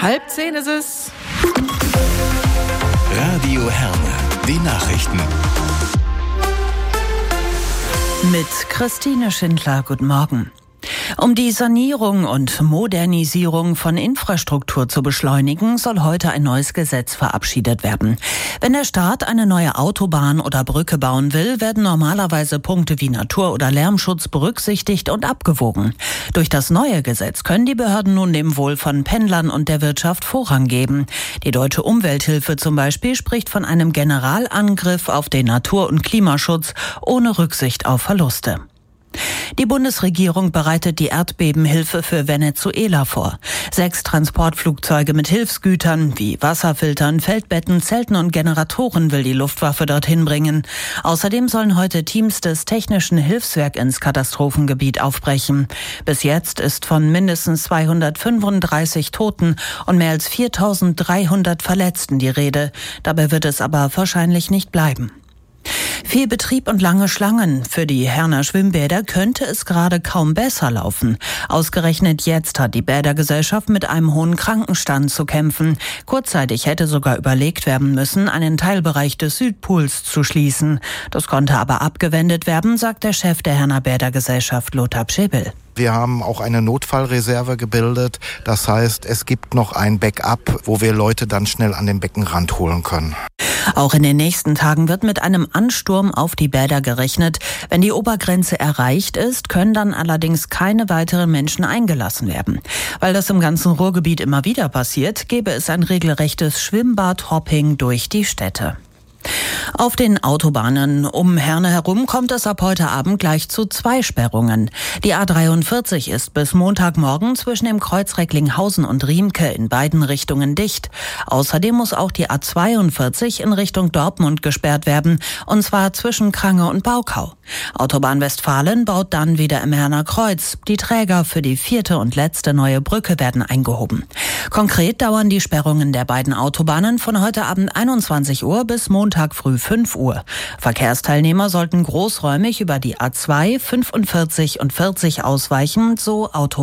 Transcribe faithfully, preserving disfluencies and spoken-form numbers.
Halb zehn ist es. Radio Herne, die Nachrichten. Mit Christine Schindler, guten Morgen. Um die Sanierung und Modernisierung von Infrastruktur zu beschleunigen, soll heute ein neues Gesetz verabschiedet werden. Wenn der Staat eine neue Autobahn oder Brücke bauen will, werden normalerweise Punkte wie Natur- oder Lärmschutz berücksichtigt und abgewogen. Durch das neue Gesetz können die Behörden nun dem Wohl von Pendlern und der Wirtschaft Vorrang geben. Die Deutsche Umwelthilfe zum Beispiel spricht von einem Generalangriff auf den Natur- und Klimaschutz ohne Rücksicht auf Verluste. Die Bundesregierung bereitet die Erdbebenhilfe für Venezuela vor. Sechs Transportflugzeuge mit Hilfsgütern wie Wasserfiltern, Feldbetten, Zelten und Generatoren will die Luftwaffe dorthin bringen. Außerdem sollen heute Teams des Technischen Hilfswerks ins Katastrophengebiet aufbrechen. Bis jetzt ist von mindestens zweihundertfünfunddreißig Toten und mehr als viertausenddreihundert Verletzten die Rede. Dabei wird es aber wahrscheinlich nicht bleiben. Viel Betrieb und lange Schlangen. Für die Herner Schwimmbäder könnte es gerade kaum besser laufen. Ausgerechnet jetzt hat die Bädergesellschaft mit einem hohen Krankenstand zu kämpfen. Kurzzeitig hätte sogar überlegt werden müssen, einen Teilbereich des Südpols zu schließen. Das konnte aber abgewendet werden, sagt der Chef der Herner Bädergesellschaft Lothar Pschebel. Wir haben auch eine Notfallreserve gebildet. Das heißt, es gibt noch ein Backup, wo wir Leute dann schnell an den Beckenrand holen können. Auch in den nächsten Tagen wird mit einem Ansturm auf die Bäder gerechnet. Wenn die Obergrenze erreicht ist, können dann allerdings keine weiteren Menschen eingelassen werden. Weil das im ganzen Ruhrgebiet immer wieder passiert, gäbe es ein regelrechtes Schwimmbad-Hopping durch die Städte. Auf den Autobahnen um Herne herum kommt es ab heute Abend gleich zu zwei Sperrungen. Die A dreiundvierzig ist bis Montagmorgen zwischen dem Kreuz Recklinghausen und Riemke in beiden Richtungen dicht. Außerdem muss auch die A zweiundvierzig in Richtung Dortmund gesperrt werden, und zwar zwischen Krange und Baukau. Autobahn Westfalen baut dann wieder im Herner Kreuz. Die Träger für die vierte und letzte neue Brücke werden eingehoben. Konkret dauern die Sperrungen der beiden Autobahnen von heute Abend einundzwanzig Uhr bis Montag früh fünf Uhr. Verkehrsteilnehmer sollten großräumig über die A zwei, fünfundvierzig und vierzig ausweichen, so Autobahn